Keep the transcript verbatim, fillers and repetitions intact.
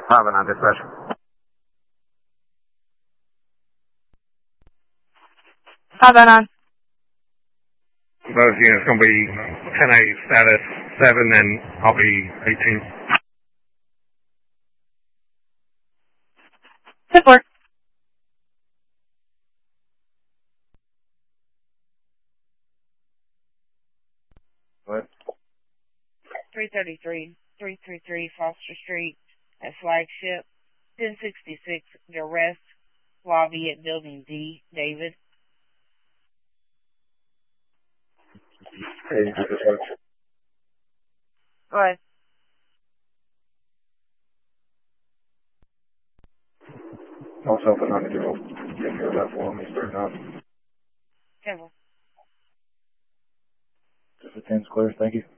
Five and nine dispatch. Five and nine. Those units going to be ten eight status seven, and I'll be eighteen. ten four. What? three thirty-three, three thirty-three Foster Street at Flagship, ten sixty-six Duress, lobby at Building D, David. Hey, dispatch. Go ahead. Also, but not to go. Take care of that for me, straight up. Careful. Just a ten squares, thank you.